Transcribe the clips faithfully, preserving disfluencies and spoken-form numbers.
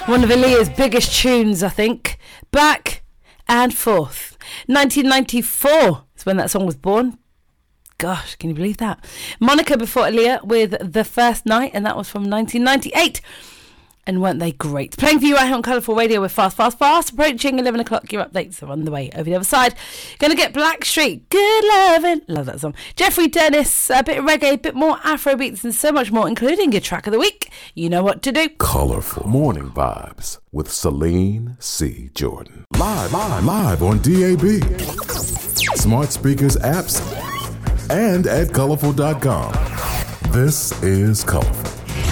One of Aaliyah's biggest tunes, I think. Back and Forth. nineteen ninety-four is when that song was born. Gosh, can you believe that? Monica before Aaliyah with The First Night, and that was from nineteen ninety-eight. And weren't they great? Playing for you right here on Colourful Radio with Fast, Fast, Fast. Approaching eleven o'clock. Your updates are on the way over the other side. Gonna get Blackstreet. Good lovin'. Love that song. Jeffrey Dennis. A bit of reggae, a bit more Afro beats, and so much more, including your track of the week. You know what to do. Colourful Morning Vibes with Celine C. Jordan. Live, live, live on D A B. Smart speakers, apps, and at colourful dot com. This is Colourful.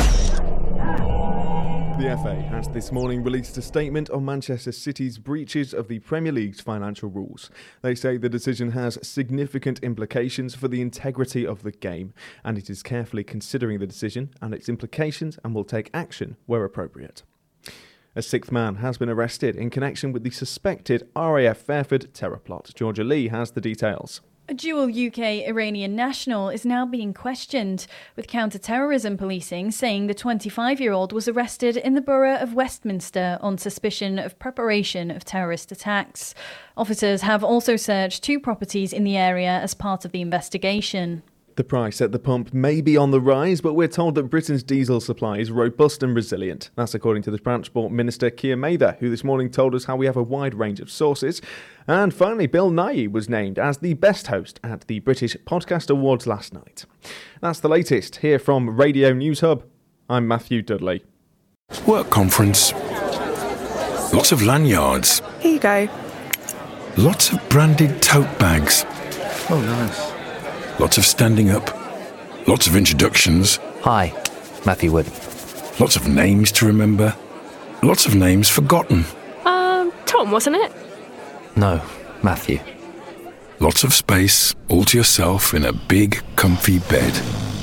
The F A has this morning released a statement on Manchester City's breaches of the Premier League's financial rules. They say the decision has significant implications for the integrity of the game, and it is carefully considering the decision and its implications and will take action where appropriate. A sixth man has been arrested in connection with the suspected R A F Fairford terror plot. Georgia Lee has the details. A dual U K-Iranian national is now being questioned, with counter-terrorism policing saying the twenty-five-year-old was arrested in the borough of Westminster on suspicion of preparation of terrorist attacks. Officers have also searched two properties in the area as part of the investigation. The price at the pump may be on the rise, but we're told that Britain's diesel supply is robust and resilient. That's according to the Transport Minister Keir Mather, who this morning told us how we have a wide range of sources. And finally, Bill Nighy was named as the best host at the British Podcast Awards last night. That's the latest here from Radio News Hub. I'm Matthew Dudley. Work conference. Lots of lanyards. Here you go. Lots of branded tote bags. Oh, nice. Lots of standing up. Lots of introductions. Hi, Matthew Wood. Lots of names to remember. Lots of names forgotten. Um, Tom, wasn't it? No, Matthew. Lots of space, all to yourself in a big, comfy bed.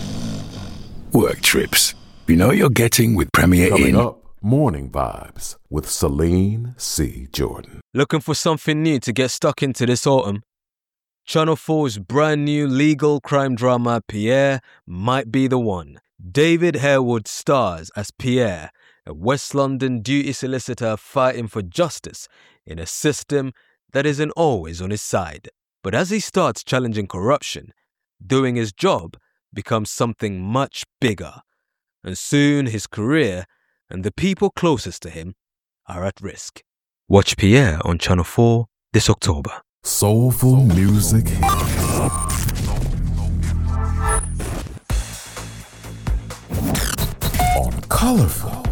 Work trips. You know what you're getting with Premier Coming Inn. up, Morning Vibes with Celine C. Jordan. Looking for something new to get stuck into this autumn? Channel four's brand new legal crime drama Pierre might be the one. David Harewood stars as Pierre, a West London duty solicitor fighting for justice in a system that isn't always on his side. But as he starts challenging corruption, doing his job becomes something much bigger. And soon his career and the people closest to him are at risk. Watch Pierre on Channel four this October. Soulful music. On Colourful.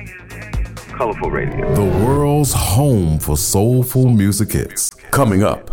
Colourful Radio. The world's home for soulful music hits. Coming up,